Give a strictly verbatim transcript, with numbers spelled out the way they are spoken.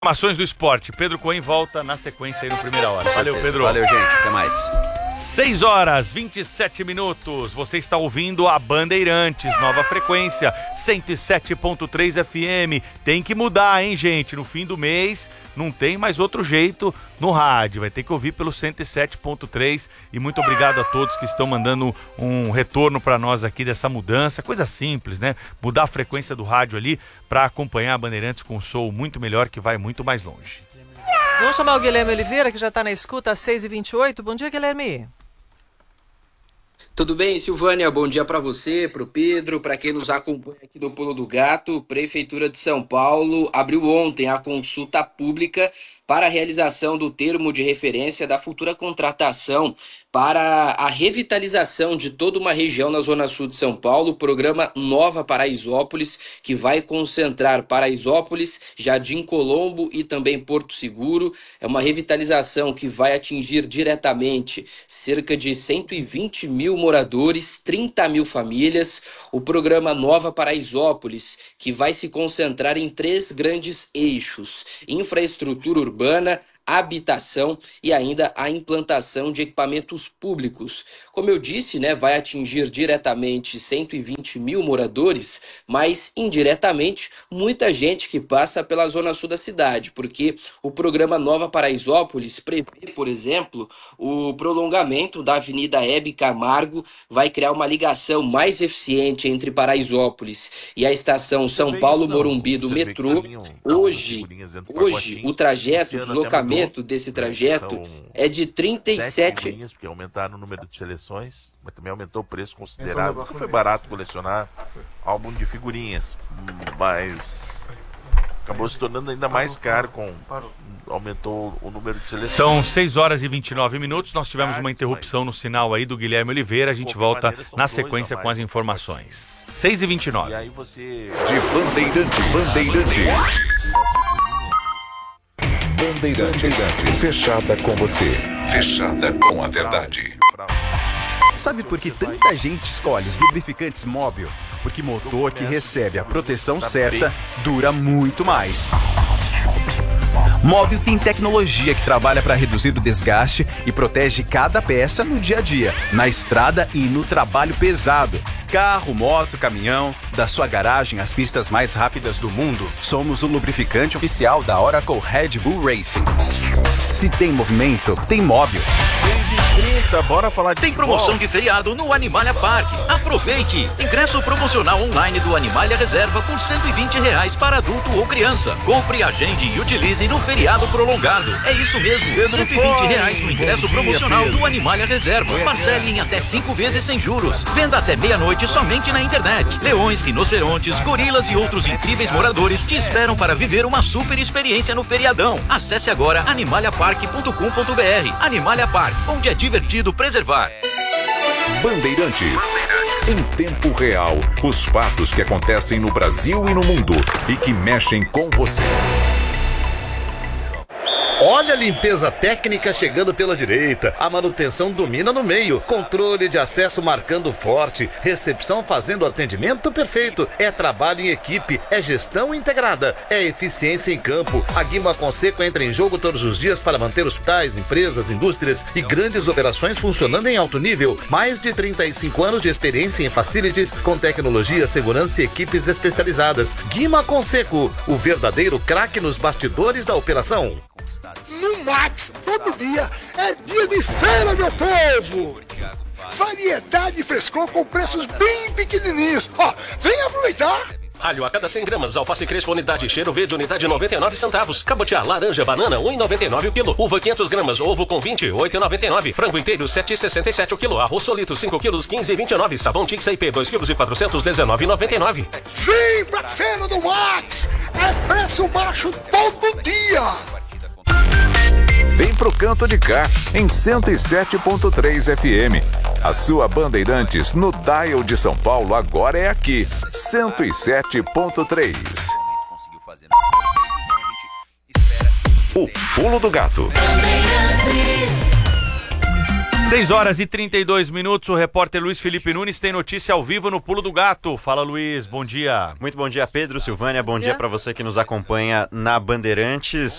Informações do esporte. Pedro Cohen volta na sequência aí no Primeira Hora. Valeu, Pedro. Valeu, gente. Até mais. seis horas, vinte e sete minutos. Você está ouvindo a Bandeirantes, nova frequência, cento e sete ponto três F M. Tem que mudar, hein, gente? No fim do mês, não tem mais outro jeito no rádio. Vai ter que ouvir pelo cento e sete ponto três. E muito obrigado a todos que estão mandando um retorno para nós aqui dessa mudança. Coisa simples, né? Mudar a frequência do rádio ali para acompanhar a Bandeirantes com um som muito melhor, que vai muito mais longe. Vamos chamar o Guilherme Oliveira, que já está na escuta às seis e vinte e oito. Bom dia, Guilherme. Tudo bem, Silvânia? Bom dia para você, para o Pedro, para quem nos acompanha aqui no Pulo do Gato. Prefeitura de São Paulo abriu ontem a consulta pública para a realização do termo de referência da futura contratação para a revitalização de toda uma região na Zona Sul de São Paulo, o programa Nova Paraisópolis, que vai concentrar Paraisópolis, Jardim Colombo e também Porto Seguro. É uma revitalização que vai atingir diretamente cerca de cento e vinte mil moradores, trinta mil famílias. O programa Nova Paraisópolis, que vai se concentrar em três grandes eixos: infraestrutura urbana, habitação e ainda a implantação de equipamentos públicos. Como eu disse, né, vai atingir diretamente cento e vinte mil moradores, mas indiretamente muita gente que passa pela zona sul da cidade, porque o programa Nova Paraisópolis prevê, por exemplo, o prolongamento da Avenida Hebe Camargo, vai criar uma ligação mais eficiente entre Paraisópolis e a estação São Paulo Morumbi do metrô. Hoje, hoje o trajeto, o deslocamento desse trajeto é de trinta e sete... Porque aumentaram o número de seleções, mas também aumentou o preço considerável. Foi barato colecionar álbum de figurinhas, mas acabou se tornando ainda mais caro com... aumentou o número de seleções. São seis horas e vinte e nove minutos. Nós tivemos uma interrupção no sinal aí do Guilherme Oliveira. A gente volta na sequência com as informações. seis e vinte e nove. E aí você... De Bandeirantes. Bandeirantes. Bandeirantes. Fechada com você. Fechada com a verdade. Sabe por que tanta gente escolhe os lubrificantes Móbil? Porque motor que recebe a proteção certa dura muito mais. Móbil tem tecnologia que trabalha para reduzir o desgaste e protege cada peça no dia a dia, na estrada e no trabalho pesado. Carro, moto, caminhão, da sua garagem às pistas mais rápidas do mundo, somos o lubrificante oficial da Oracle Red Bull Racing. Se tem movimento, tem Móbil. seis e trinta, bora falar de Tem promoção de feriado no Animalia Park. Aproveite! Ingresso promocional online do Animalia Reserva por cento e vinte reais para adulto ou criança. Compre, agende e utilize no feriado prolongado. É isso mesmo, cento e vinte reais no ingresso promocional do Animalia Reserva. Parcele em até cinco vezes sem juros. Venda até meia-noite somente na internet. Leões, rinocerontes, gorilas e outros incríveis moradores te esperam para viver uma super experiência no feriadão. Acesse agora animalia park ponto com ponto br. Animalia Park, onde é divertido preservar. Bandeirantes. Em tempo real, os fatos que acontecem no Brasil e no mundo e que mexem com você. Olha a limpeza técnica chegando pela direita, a manutenção domina no meio, controle de acesso marcando forte, recepção fazendo atendimento perfeito, é trabalho em equipe, é gestão integrada, é eficiência em campo. A Guima Conseco entra em jogo todos os dias para manter hospitais, empresas, indústrias e grandes operações funcionando em alto nível. Mais de trinta e cinco anos de experiência em facilities com tecnologia, segurança e equipes especializadas. Guima Conseco, o verdadeiro craque nos bastidores da operação. No Max, todo dia é dia de feira, meu povo! Variedade e frescor com preços bem pequenininhos. Ó, vem aproveitar! Alho a cada cem gramas, alface crespa unidade, cheiro verde unidade noventa e nove centavos. Cabotiá, laranja, banana um e noventa e nove o quilo. Uva quinhentas gramas, ovo com vinte, oito e noventa e nove. Frango inteiro sete e sessenta e sete o quilo. Arroz solito cinco quilos, quinze e vinte e nove. Sabão Tix I P dois quilos e quatrocentos, dezenove e noventa e nove. Vem pra feira do Max! É preço baixo todo dia! Vem pro canto de cá, em cento e sete ponto três F M. A sua Bandeirantes no dial de São Paulo agora é aqui, cento e sete ponto três. O Pulo do Gato. seis horas e trinta e dois minutos, o repórter Luiz Felipe Nunes tem notícia ao vivo no Pulo do Gato. Fala, Luiz, bom dia. Muito bom dia, Pedro, Silvânia, bom dia para você que nos acompanha na Bandeirantes.